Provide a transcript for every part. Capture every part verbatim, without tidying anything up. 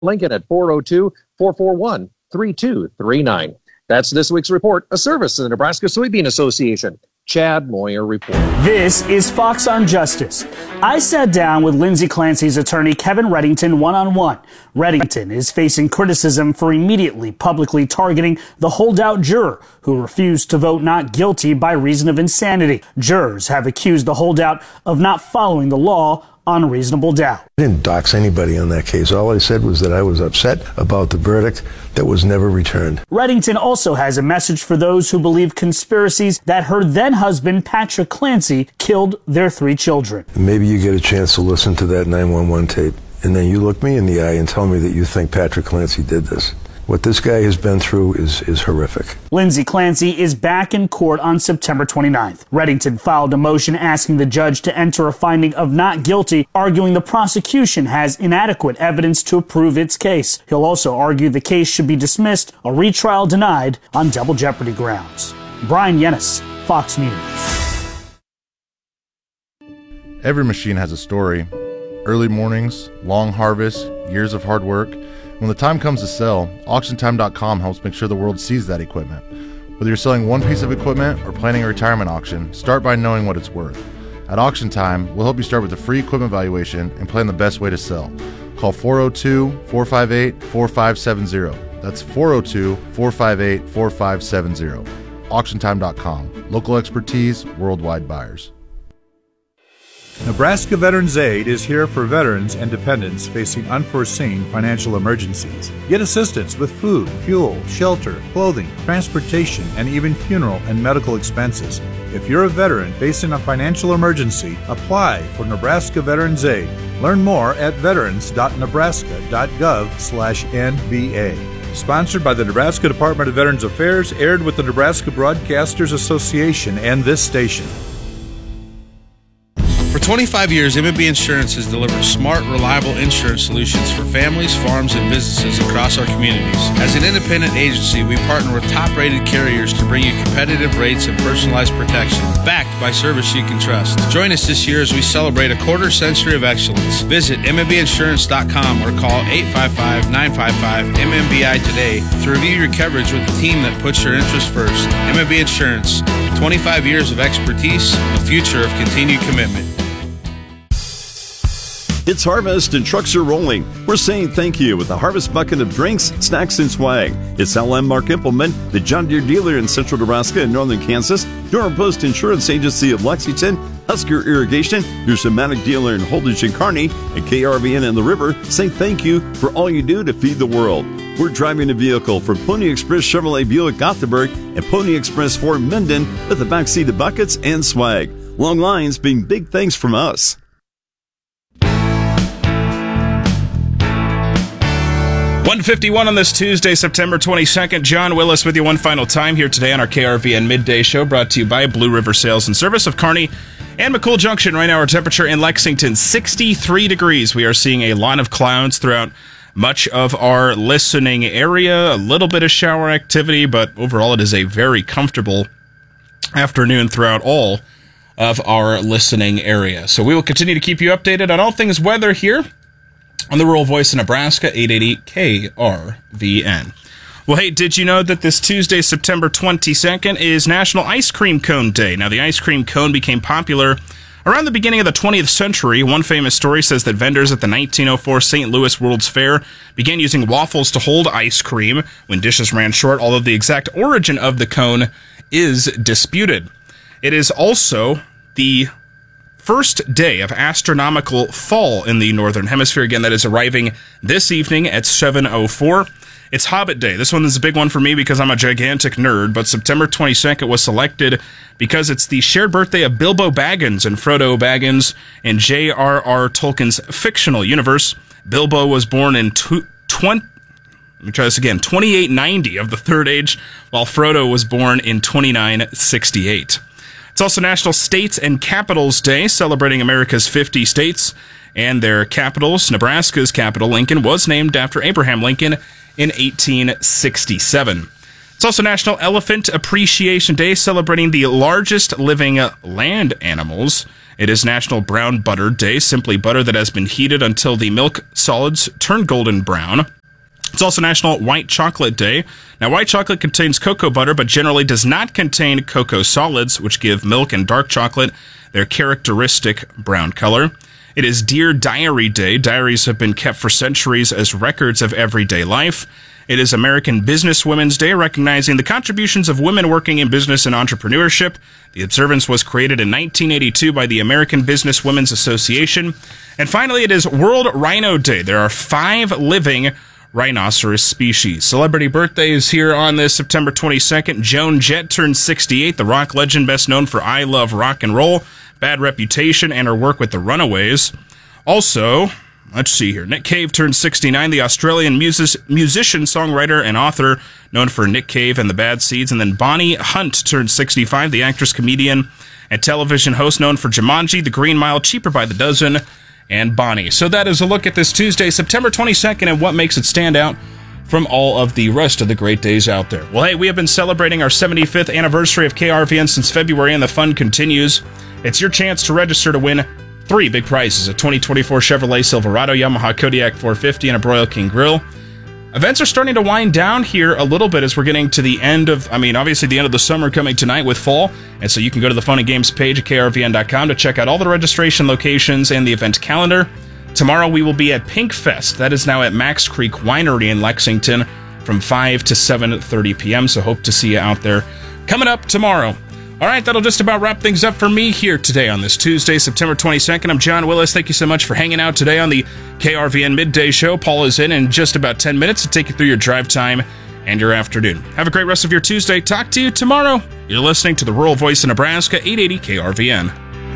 Lincoln at four oh two, four four one, three two three nine. That's this week's report, a service of the Nebraska Soybean Association. Chad Moyer report. This is Fox on Justice. I sat down with Lindsay Clancy's attorney, Kevin Reddington, one-on-one. Reddington is facing criticism for immediately publicly targeting the holdout juror who refused to vote not guilty by reason of insanity. Jurors have accused the holdout of not following the law on reasonable doubt. I didn't dox anybody on that case. All I said was that I was upset about the verdict that was never returned. Reddington also has a message for those who believe conspiracies that her then-husband, Patrick Clancy, killed their three children. Maybe you get a chance to listen to that nine one one tape, and then you look me in the eye and tell me that you think Patrick Clancy did this. What this guy has been through is, is horrific. Lindsay Clancy is back in court on September twenty-ninth. Reddington filed a motion asking the judge to enter a finding of not guilty, arguing the prosecution has inadequate evidence to prove its case. He'll also argue the case should be dismissed, a retrial denied on double jeopardy grounds. Brian Yennis, Fox News. Every machine has a story. Early mornings, long harvests, years of hard work. When the time comes to sell, auction time dot com helps make sure the world sees that equipment. Whether you're selling one piece of equipment or planning a retirement auction, start by knowing what it's worth. At Auction Time, we'll help you start with a free equipment valuation and plan the best way to sell. Call four oh two, four five eight, four five seven zero. That's four oh two, four five eight, four five seven zero. auction time dot com. Local expertise, worldwide buyers. Nebraska Veterans Aid is here for veterans and dependents facing unforeseen financial emergencies. Get assistance with food, fuel, shelter, clothing, transportation, and even funeral and medical expenses. If you're a veteran facing a financial emergency, apply for Nebraska Veterans Aid. Learn more at veterans dot nebraska dot gov slash N V A. Sponsored by the Nebraska Department of Veterans Affairs, aired with the Nebraska Broadcasters Association and this station. For twenty-five years, M and B Insurance has delivered smart, reliable insurance solutions for families, farms, and businesses across our communities. As an independent agency, we partner with top-rated carriers to bring you competitive rates and personalized protection, backed by service you can trust. Join us this year as we celebrate a quarter century of excellence. Visit M and B insurance dot com or call eight five five, nine five five, M M B I today to review your coverage with the team that puts your interests first. M and B Insurance, twenty-five years of expertise, a future of continued commitment. It's harvest and trucks are rolling. We're saying thank you with the Harvest Bucket of drinks, snacks, and swag. It's L M Mark Implement, the John Deere dealer in central Nebraska and northern Kansas, Durham Post Insurance Agency of Lexington, Husker Irrigation, your Semantic dealer in Holdridge and Kearney, and K R V N in the River, saying thank you for all you do to feed the world. We're driving a vehicle from Pony Express Chevrolet Buick Gothenburg and Pony Express Ford Minden with the backseat of buckets and swag. Long lines being big thanks from us. one fifty-one on this Tuesday, September twenty-second. John Willis with you one final time here today on our K R V N Midday Show, brought to you by Blue River Sales and Service of Kearney and McCool Junction. Right now, our temperature in Lexington, sixty-three degrees. We are seeing a line of clouds throughout much of our listening area, a little bit of shower activity, but overall it is a very comfortable afternoon throughout all of our listening area. So we will continue to keep you updated on all things weather here on the Rural Voice of Nebraska, eight eighty K R V N. Well, hey, did you know that this Tuesday, September twenty-second, is National Ice Cream Cone Day? Now, the ice cream cone became popular around the beginning of the twentieth century. One famous story says that vendors at the nineteen oh four Saint Louis World's Fair began using waffles to hold ice cream when dishes ran short, although the exact origin of the cone is disputed. It is also the first day of astronomical fall in the Northern Hemisphere. Again, that is arriving this evening at seven oh four. It's Hobbit Day. This one is a big one for me because I'm a gigantic nerd, but September twenty-second was selected because it's the shared birthday of Bilbo Baggins and Frodo Baggins in J R R Tolkien's fictional universe. Bilbo was born in tw- twenty... Let me try this again. twenty-eight ninety of the Third Age, while Frodo was born in twenty-nine sixty-eight. It's also National States and Capitals Day, celebrating America's fifty states and their capitals. Nebraska's capital, Lincoln, was named after Abraham Lincoln in eighteen sixty-seven. It's also National Elephant Appreciation Day, celebrating the largest living land animals. It is National Brown Butter Day, simply butter that has been heated until the milk solids turn golden brown. It's also National White Chocolate Day. Now, white chocolate contains cocoa butter, but generally does not contain cocoa solids, which give milk and dark chocolate their characteristic brown color. It is Dear Diary Day. Diaries have been kept for centuries as records of everyday life. It is American Businesswomen's Day, recognizing the contributions of women working in business and entrepreneurship. The observance was created in nineteen eighty-two by the American Businesswomen's Association. And finally, it is World Rhino Day. There are five living rhinoceros species. Celebrity birthdays here on this September twenty-second. Joan Jett turned sixty-eight, the rock legend best known for I Love Rock and Roll, Bad Reputation, and her work with the Runaways. Also, let's see here. Nick Cave turned sixty-nine, the Australian music- musician, songwriter, and author known for Nick Cave and the Bad Seeds. And then Bonnie Hunt turned sixty-five, the actress, comedian, and television host known for Jumanji, The Green Mile, Cheaper by the Dozen, and Bonnie. So that is a look at this Tuesday, September twenty-second, and what makes it stand out from all of the rest of the great days out there. Well, hey, we have been celebrating our seventy-fifth anniversary of K R V N since February, and the fun continues. It's your chance to register to win three big prizes: a twenty twenty-four Chevrolet Silverado, Yamaha Kodiak four fifty, and a Broil King Grill. Events are starting to wind down here a little bit as we're getting to the end of, I mean, obviously the end of the summer coming tonight with fall. And so you can go to the Fun and Games page at K R V N dot com to check out all the registration locations and the event calendar. Tomorrow we will be at Pink Fest. That is now at Max Creek Winery in Lexington from five to seven thirty p.m. So hope to see you out there coming up tomorrow. All right, that'll just about wrap things up for me here today on this Tuesday, September twenty-second. I'm John Willis. Thank you so much for hanging out today on the K R V N Midday Show. Paul is in in just about ten minutes to take you through your drive time and your afternoon. Have a great rest of your Tuesday. Talk to you tomorrow. You're listening to the Rural Voice of Nebraska, eight eighty K R V N.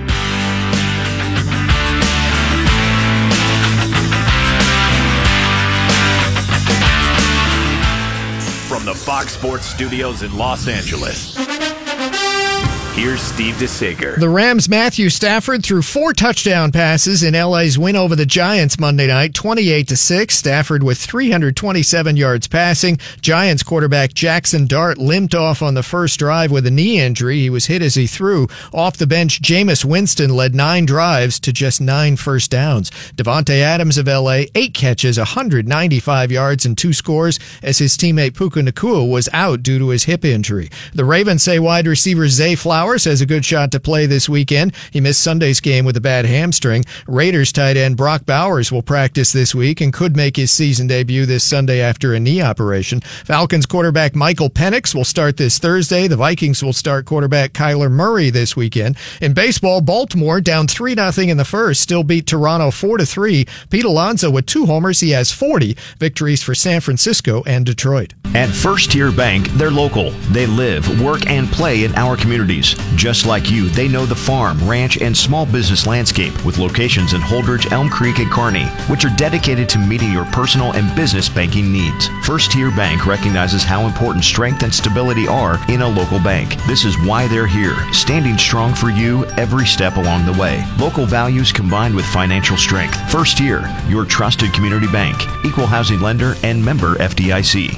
From the Fox Sports Studios in Los Angeles, here's Steve DeSager. The Rams' Matthew Stafford threw four touchdown passes in L A's win over the Giants Monday night, twenty-eight to six. Stafford with three hundred twenty-seven yards passing. Giants quarterback Jackson Dart limped off on the first drive with a knee injury. He was hit as he threw. Off the bench, Jameis Winston led nine drives to just nine first downs. Devontae Adams of L A, eight catches, one hundred ninety-five yards, and two scores as his teammate Puka Nacua was out due to his hip injury. The Ravens say wide receiver Zay Flowers has a good shot to play this weekend. He missed Sunday's game with a bad hamstring. Raiders tight end Brock Bowers will practice this week and could make his season debut this Sunday after a knee operation. Falcons quarterback Michael Penix will start this Thursday. The Vikings will start quarterback Kyler Murray this weekend. In baseball, Baltimore down three nothing in the first, still beat Toronto four to three. Pete Alonso with two homers. He has forty. Victories for San Francisco and Detroit. At First Tier Bank, they're local. They live, work, and play in our communities. Just like you, they know the farm, ranch, and small business landscape with locations in Holdridge, Elm Creek, and Kearney, which are dedicated to meeting your personal and business banking needs. First Tier Bank recognizes how important strength and stability are in a local bank. This is why they're here, standing strong for you every step along the way. Local values combined with financial strength. First Tier, your trusted community bank, equal housing lender, and member F D I C.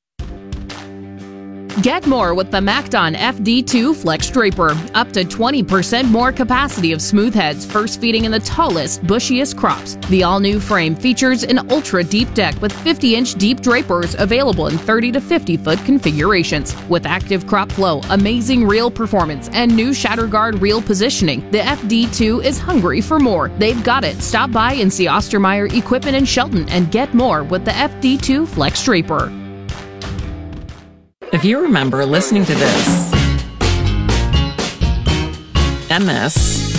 Get more with the MacDon F D two Flex Draper. Up to twenty percent more capacity of smooth heads, first feeding in the tallest, bushiest crops. The all-new frame features an ultra-deep deck with fifty inch deep drapers available in thirty to fifty foot configurations. With active crop flow, amazing reel performance, and new shatter guard reel positioning, the F D two is hungry for more. They've got it. Stop by and see Ostermeyer Equipment in Shelton and get more with the F D two Flex Draper. If you remember listening to this, and this,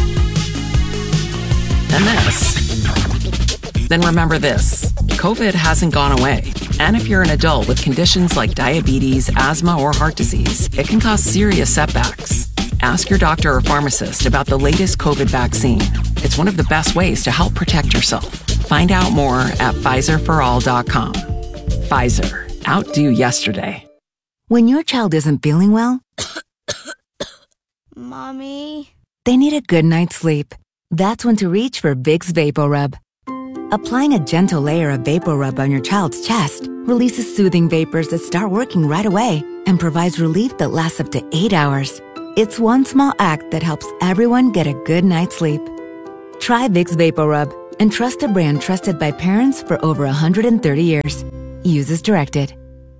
and this, then remember this. COVID hasn't gone away. And if you're an adult with conditions like diabetes, asthma, or heart disease, it can cause serious setbacks. Ask your doctor or pharmacist about the latest COVID vaccine. It's one of the best ways to help protect yourself. Find out more at Pfizer for all dot com. Pfizer. Outdo yesterday. When your child isn't feeling well, Mommy, they need a good night's sleep. That's when to reach for Vicks VapoRub. Applying a gentle layer of VapoRub on your child's chest releases soothing vapors that start working right away and provides relief that lasts up to eight hours. It's one small act that helps everyone get a good night's sleep. Try Vicks VapoRub and trust a brand trusted by parents for over one hundred thirty years. Use as directed.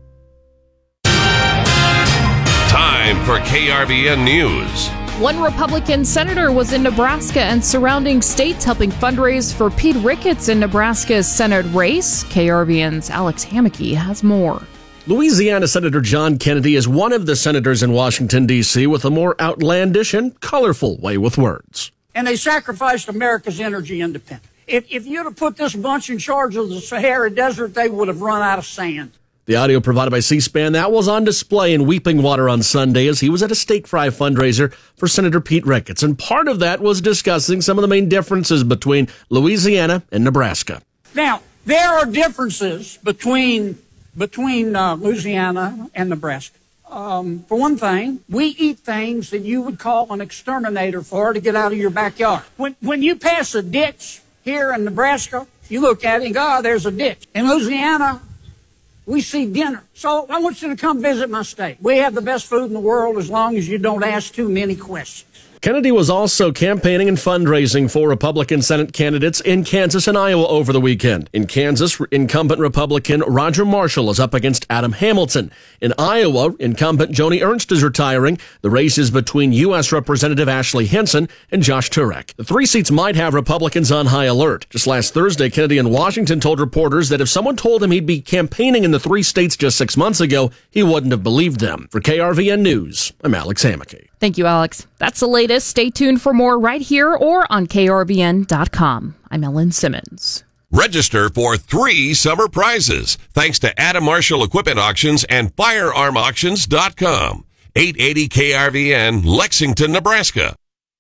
Time for K R V N News. One Republican senator was in Nebraska and surrounding states helping fundraise for Pete Ricketts in Nebraska's Senate race. K R V N's Alex Hammocky has more. Louisiana Senator John Kennedy is one of the senators in Washington, D C with a more outlandish and colorful way with words. And they sacrificed America's energy independence. If, if you'd have put this bunch in charge of the Sahara Desert, they would have run out of sand. The audio provided by C-SPAN, that was on display in Weeping Water on Sunday as he was at a steak fry fundraiser for Senator Pete Ricketts. And part of that was discussing some of the main differences between Louisiana and Nebraska. Now, there are differences between between uh, Louisiana and Nebraska. Um, for one thing, we eat things that you would call an exterminator for to get out of your backyard. When, when you pass a ditch here in Nebraska, you look at it and go, oh, there's a ditch. In Louisiana, we see dinner. So I want you to come visit my state. We have the best food in the world as long as you don't ask too many questions. Kennedy was also campaigning and fundraising for Republican Senate candidates in Kansas and Iowa over the weekend. In Kansas, incumbent Republican Roger Marshall is up against Adam Hamilton. In Iowa, incumbent Joni Ernst is retiring. The race is between U S Representative Ashley Hinson and Josh Turek. The three seats might have Republicans on high alert. Just last Thursday, Kennedy in Washington told reporters that if someone told him he'd be campaigning in the three states just six months ago, he wouldn't have believed them. For K R V N News, I'm Alex Hammocky. Thank you, Alex. That's the latest. Stay tuned for more right here or on K R V N dot com. I'm Ellen Simmons. Register for three summer prizes thanks to Adam Marshall Equipment Auctions and firearm auctions dot com. eight eighty K R V N, Lexington, Nebraska.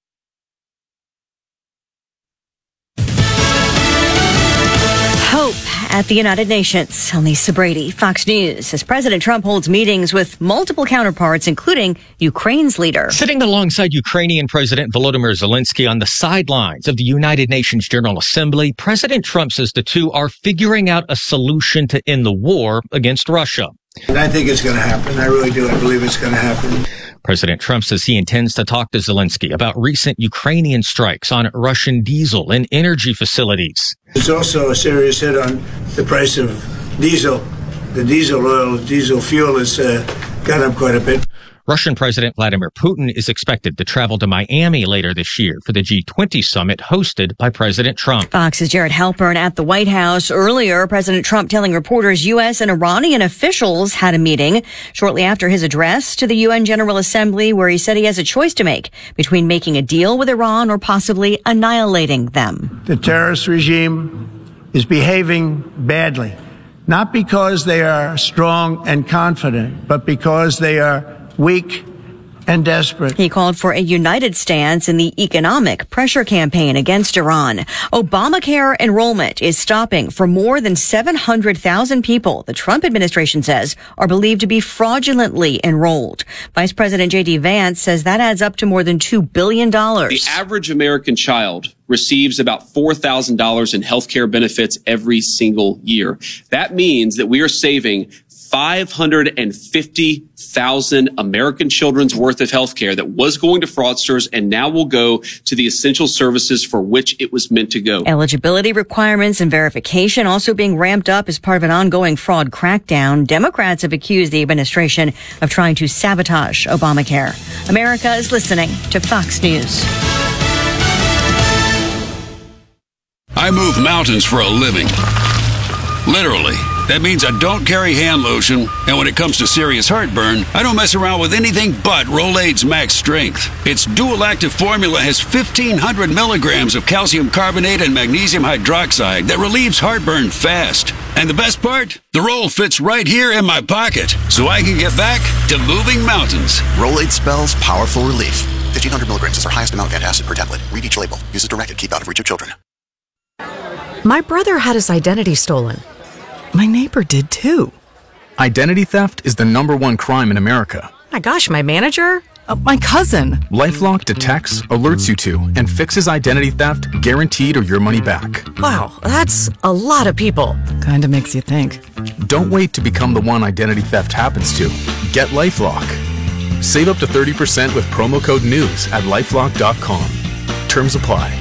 Hope at the United Nations. I'm Lisa Brady, Fox News, as President Trump holds meetings with multiple counterparts, including Ukraine's leader. Sitting alongside Ukrainian President Volodymyr Zelensky on the sidelines of the United Nations General Assembly, President Trump says the two are figuring out a solution to end the war against Russia. And I think it's going to happen. I really do. I believe it's going to happen. President Trump says he intends to talk to Zelensky about recent Ukrainian strikes on Russian diesel and energy facilities. There's also a serious hit on the price of diesel. The diesel oil, diesel fuel has uh, gone up quite a bit. Russian President Vladimir Putin is expected to travel to Miami later this year for the G twenty summit hosted by President Trump. Fox's Jared Halpern at the White House. Earlier, President Trump telling reporters U S and Iranian officials had a meeting shortly after his address to the U N General Assembly, where he said he has a choice to make between making a deal with Iran or possibly annihilating them. The terrorist regime is behaving badly, not because they are strong and confident, but because they are weak and desperate. He called for a united stance in the economic pressure campaign against Iran. Obamacare enrollment is stopping for more than seven hundred thousand people the Trump administration says are believed to be fraudulently enrolled. Vice President J D Vance says that adds up to more than two billion dollars. The average American child receives about four thousand dollars in health care benefits every single year. That means that we are saving five hundred fifty thousand American children's worth of health care that was going to fraudsters and now will go to the essential services for which it was meant to go. Eligibility requirements and verification also being ramped up as part of an ongoing fraud crackdown. Democrats have accused the administration of trying to sabotage Obamacare. America is listening to Fox News. I move mountains for a living. Literally. That means I don't carry hand lotion, and when it comes to serious heartburn, I don't mess around with anything but Rolaids Max Strength. Its dual-active formula has fifteen hundred milligrams of calcium carbonate and magnesium hydroxide that relieves heartburn fast. And the best part? The roll fits right here in my pocket, so I can get back to moving mountains. Rolaids spells powerful relief. fifteen hundred milligrams is our highest amount of antacid per tablet. Read each label. Use as directed. Keep out of reach of children. My brother had his identity stolen. My neighbor did too. Identity theft is the number one crime in America. My gosh, my manager? Uh, my cousin. LifeLock detects, alerts you to, and fixes identity theft, guaranteed or your money back. Wow, that's a lot of people. Kinda makes you think. Don't wait to become the one identity theft happens to. Get LifeLock. Save up to thirty percent with promo code NEWS at lifelock dot com. Terms apply.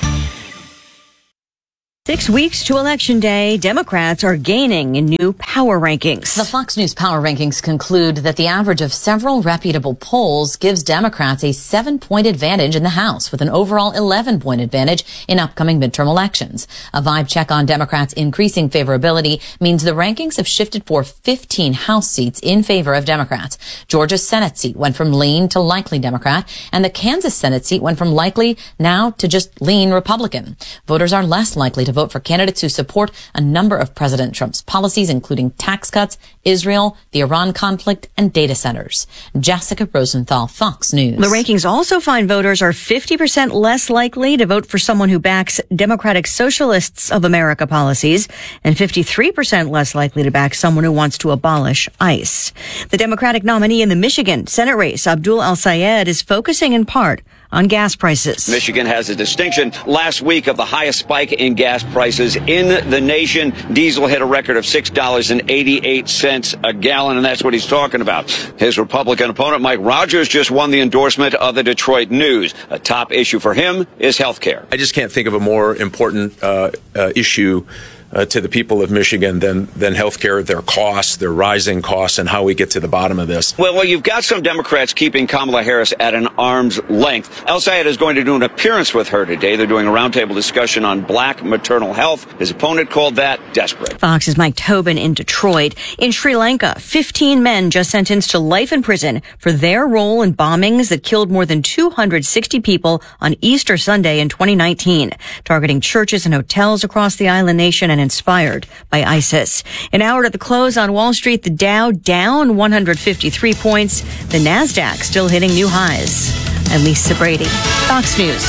Six weeks to Election Day, Democrats are gaining in new power rankings. The Fox News power rankings conclude that the average of several reputable polls gives Democrats a seven-point advantage in the House, with an overall eleven-point advantage in upcoming midterm elections. A vibe check on Democrats' increasing favorability means the rankings have shifted for fifteen House seats in favor of Democrats. Georgia's Senate seat went from lean to likely Democrat, and the Kansas Senate seat went from likely now to just lean Republican. Voters are less likely to vote for candidates who support a number of President Trump's policies, including tax cuts, Israel, the Iran conflict, and data centers. Jessica Rosenthal, Fox News. The rankings also find voters are fifty percent less likely to vote for someone who backs Democratic Socialists of America policies and fifty-three percent less likely to back someone who wants to abolish ICE. The Democratic nominee in the Michigan Senate race, Abdul El-Sayed, is focusing in part on gas prices. Michigan has a distinction last week of the highest spike in gas prices in the nation. Diesel hit a record of six dollars and eighty-eight cents a gallon, and that's what he's talking about. His Republican opponent, Mike Rogers, just won the endorsement of the Detroit News. A top issue for him is health care. I just can't think of a more important uh, uh, issue Uh, to the people of Michigan than than healthcare, their costs, their rising costs, and how we get to the bottom of this. Well, well, you've got some Democrats keeping Kamala Harris at an arm's length. El-Sayed is going to do an appearance with her today. They're doing a roundtable discussion on black maternal health. His opponent called that desperate. Fox's Mike Tobin in Detroit. In Sri Lanka, fifteen men just sentenced to life in prison for their role in bombings that killed more than two hundred sixty people on Easter Sunday in twenty nineteen, targeting churches and hotels across the island nation and inspired by ISIS. An hour to the close on Wall Street, the Dow down one hundred fifty-three points. The NASDAQ still hitting new highs. I'm Lisa Brady, Fox News.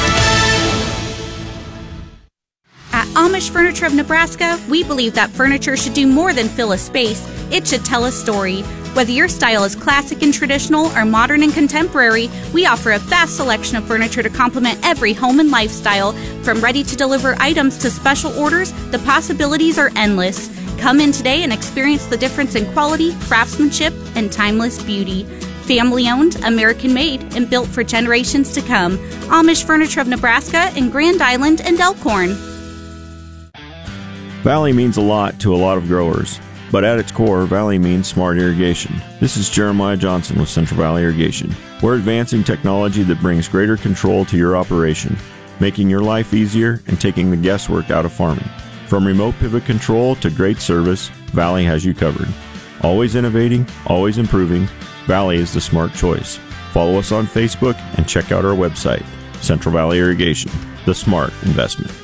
At Amish Furniture of Nebraska, we believe that furniture should do more than fill a space. It should tell a story. Whether your style is classic and traditional or modern and contemporary, we offer a vast selection of furniture to complement every home and lifestyle. From ready-to-deliver items to special orders, the possibilities are endless. Come in today and experience the difference in quality, craftsmanship, and timeless beauty. Family-owned, American-made, and built for generations to come. Amish Furniture of Nebraska in Grand Island and Elkhorn. Valley means a lot to a lot of growers, but at its core, Valley means smart irrigation. This is Jeremiah Johnson with Central Valley Irrigation. We're advancing technology that brings greater control to your operation, making your life easier and taking the guesswork out of farming. From remote pivot control to great service, Valley has you covered. Always innovating, always improving, Valley is the smart choice. Follow us on Facebook and check out our website, Central Valley Irrigation, the smart investment.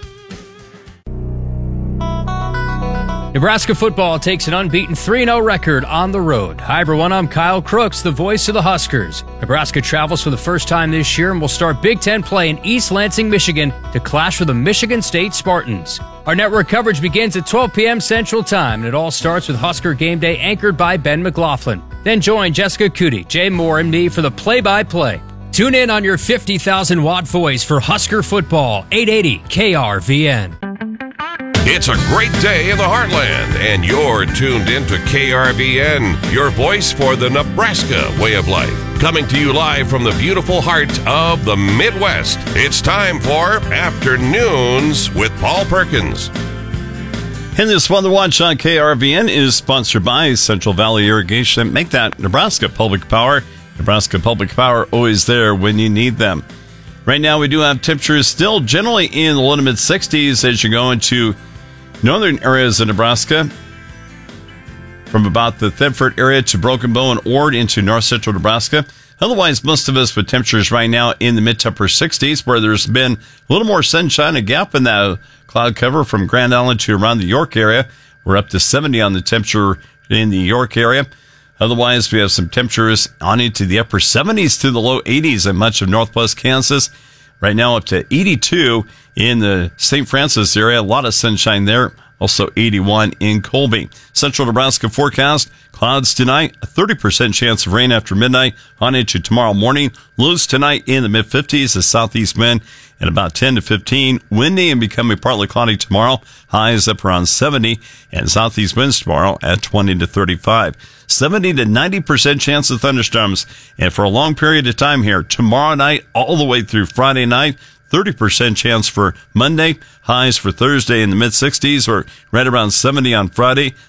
Nebraska football takes an unbeaten three and oh record on the road. Hi, everyone. I'm Kyle Crooks, the voice of the Huskers. Nebraska travels for the first time this year and will start Big Ten play in East Lansing, Michigan to clash with the Michigan State Spartans. Our network coverage begins at twelve p.m. Central Time, and it all starts with Husker Game Day anchored by Ben McLaughlin. Then join Jessica Cootie, Jay Moore, and me for the play-by-play. Tune in on your fifty thousand watt voice for Husker football, eight eighty K R V N. It's a great day in the heartland, and you're tuned into K R V N, your voice for the Nebraska way of life. Coming to you live from the beautiful heart of the Midwest, it's time for Afternoons with Paul Perkins. And this one to watch on K R V N is sponsored by Central Valley Irrigation. Make that Nebraska Public Power. Nebraska Public Power, always there when you need them. Right now, we do have temperatures still generally in the low to mid sixties as you go into northern areas of Nebraska, from about the Thedford area to Broken Bow and Ord into north central Nebraska. Otherwise, most of us with temperatures right now in the mid to upper sixties, where there's been a little more sunshine, a gap in that cloud cover from Grand Island to around the York area. We're up to seventy on the temperature in the York area. Otherwise, we have some temperatures on into the upper seventies to the low eighties in much of northwest Kansas. Right now up to eighty-two in the Saint Francis area. A lot of sunshine there Also eighty-one in Colby. Central Nebraska forecast. Clouds tonight, a thirty percent chance of rain after midnight on into tomorrow morning. Lows tonight in the mid fifties, the southeast wind at about ten to fifteen. Windy and becoming partly cloudy tomorrow. Highs up around seventy, and southeast winds tomorrow at twenty to thirty-five. seventy to ninety percent chance of thunderstorms. And for a long period of time here, tomorrow night all the way through Friday night, thirty percent chance for Monday. Highs for Thursday in the mid sixties or right around seventy on Friday.